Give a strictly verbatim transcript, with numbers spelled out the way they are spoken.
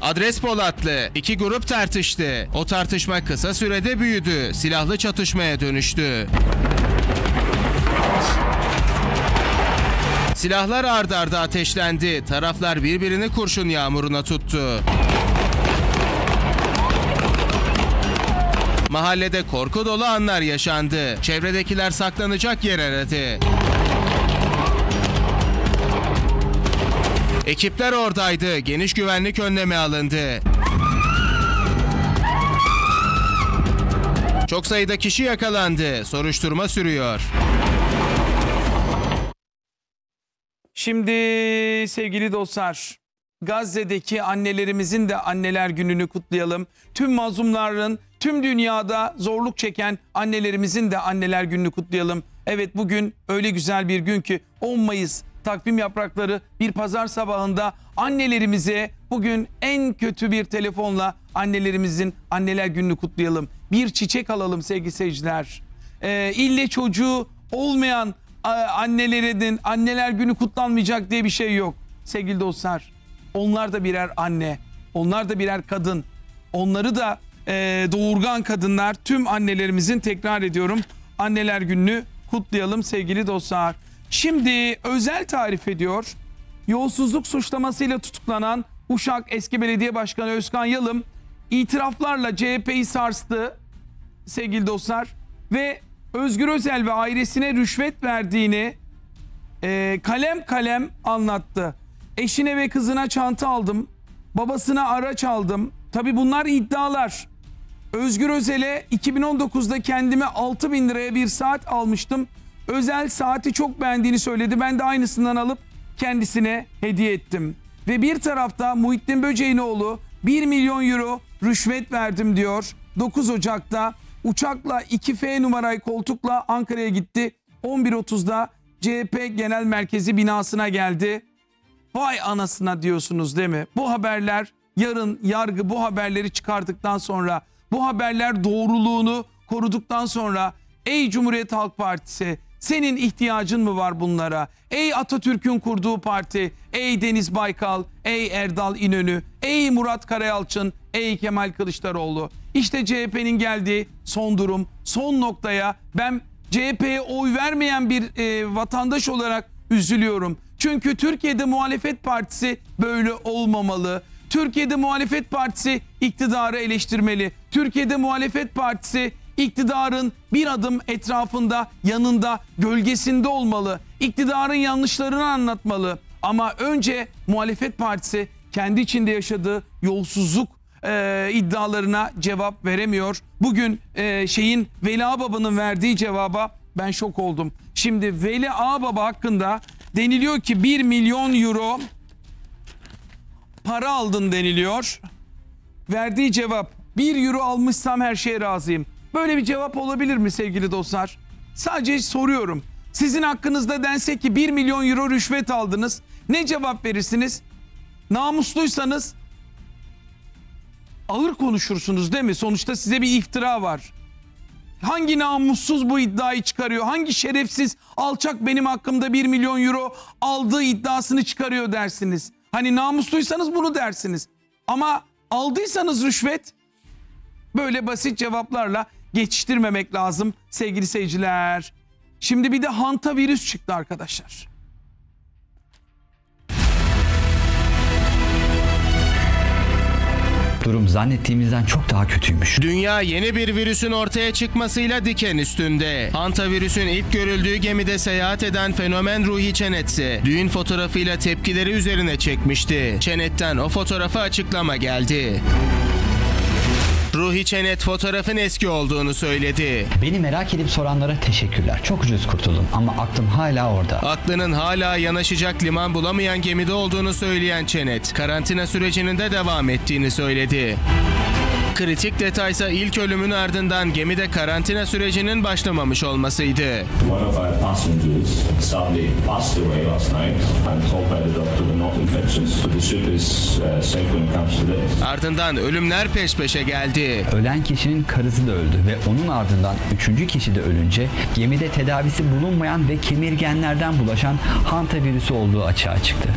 Adres Polatlı. İki grup tartıştı. O tartışma kısa sürede büyüdü. Silahlı çatışmaya dönüştü. Silahlar ard arda ateşlendi. Taraflar birbirini kurşun yağmuruna tuttu. Mahallede korku dolu anlar yaşandı. Çevredekiler saklanacak yer aradı. Ekipler oradaydı. Geniş güvenlik önlemi alındı. Çok sayıda kişi yakalandı. Soruşturma sürüyor. Şimdi sevgili dostlar, Gazze'deki annelerimizin de Anneler Günü'nü kutlayalım. Tüm mazlumların, tüm dünyada zorluk çeken annelerimizin de Anneler Günü'nü kutlayalım. Evet, bugün öyle güzel bir gün ki on Mayıs takvim yaprakları bir pazar sabahında annelerimize bugün en kötü bir telefonla annelerimizin Anneler Günü'nü kutlayalım. Bir çiçek alalım sevgili seyirciler. Ee, ille çocuğu olmayan annelerin Anneler Günü kutlanmayacak diye bir şey yok sevgili dostlar. Onlar da birer anne, onlar da birer kadın, onları da e, doğurgan kadınlar. Tüm annelerimizin, tekrar ediyorum, Anneler Günü'nü kutlayalım sevgili dostlar. Şimdi özel tarif ediyor. Yolsuzluk suçlamasıyla tutuklanan Uşak eski belediye başkanı Özkan Yalım itiraflarla C H P'yi sarstı sevgili dostlar ve Özgür Özel ve ailesine rüşvet verdiğini e, kalem kalem anlattı. Eşine ve kızına çanta aldım, babasına araç aldım. Tabii bunlar iddialar. Özgür Özel'e iki bin on dokuzda kendime altı bin liraya bir saat almıştım. Özel saati çok beğendiğini söyledi. Ben de aynısından alıp kendisine hediye ettim. Ve bir tarafta Muhittin Böceğinoğlu bir milyon euro rüşvet verdim diyor. dokuz Ocak'ta uçakla iki F numarayı koltukla Ankara'ya gitti. on bir otuzda C H P Genel Merkezi binasına geldi. Vay anasına diyorsunuz değil mi? Bu haberler, yarın yargı bu haberleri çıkardıktan sonra, bu haberler doğruluğunu koruduktan sonra, ey Cumhuriyet Halk Partisi, senin ihtiyacın mı var bunlara? Ey Atatürk'ün kurduğu parti, ey Deniz Baykal, ey Erdal İnönü, ey Murat Karayalçın, ey Kemal Kılıçdaroğlu. İşte C H P'nin geldiği son durum, son noktaya ben C H P'ye oy vermeyen bir e, vatandaş olarak üzülüyorum. Çünkü Türkiye'de muhalefet partisi böyle olmamalı. Türkiye'de muhalefet partisi iktidarı eleştirmeli. Türkiye'de muhalefet partisi iktidarın bir adım etrafında, yanında, gölgesinde olmalı. İktidarın yanlışlarını anlatmalı. Ama önce muhalefet partisi kendi içinde yaşadığı yolsuzluk e, iddialarına cevap veremiyor. Bugün e, şeyin Veli Ağbaba'nın verdiği cevaba ben şok oldum. Şimdi Veli Ağbaba hakkında deniliyor ki bir milyon euro para aldın deniliyor. Verdiği cevap, bir euro almışsam her şeye razıyım. Böyle bir cevap olabilir mi sevgili dostlar? Sadece soruyorum. Sizin hakkınızda dense ki bir milyon euro rüşvet aldınız. Ne cevap verirsiniz? Namusluysanız ağır konuşursunuz değil mi? Sonuçta size bir iftira var. Hangi namussuz bu iddiayı çıkarıyor? Hangi şerefsiz, alçak benim hakkımda bir milyon euro aldığı iddiasını çıkarıyor dersiniz? Hani namusluysanız bunu dersiniz. Ama aldıysanız rüşvet, böyle basit cevaplarla geçiştirmemek lazım sevgili seyirciler. Şimdi bir de hantavirüs çıktı arkadaşlar. Durum zannettiğimizden çok daha kötüymüş. Dünya yeni bir virüsün ortaya çıkmasıyla diken üstünde. Hantavirüsün ilk görüldüğü gemide seyahat eden fenomen Ruhi Çenet ise düğün fotoğrafıyla tepkileri üzerine çekmişti. Çenet'ten o fotoğrafa açıklama geldi. Ruhi Çenet fotoğrafın eski olduğunu söyledi. Beni merak edip soranlara teşekkürler. Çok ucuz kurtuldum ama aklım hala orada. Aklının hala yanaşacak liman bulamayan gemide olduğunu söyleyen Çenet, karantina sürecinin de devam ettiğini söyledi. Kritik detaysa ilk ölümün ardından gemide karantina sürecinin başlamamış olmasıydı. One of our passengers sadly passed away last night. I'm told by the doctor we're not infectious, but the ship is uh, safe when it comes to this. Ardından ölümler peş peşe geldi. Ölen kişinin karısı da öldü ve onun ardından üçüncü kişi de ölünce gemide tedavisi bulunmayan ve kemirgenlerden bulaşan hantavirüsü olduğu açığa çıktı.